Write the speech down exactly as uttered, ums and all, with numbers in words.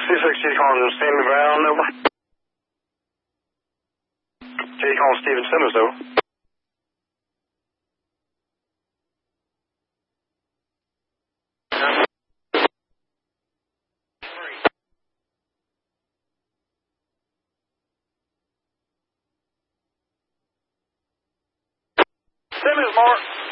six, J calling Stanley Brown, over. J calling Steven Simmons, over. Simmons, Mark.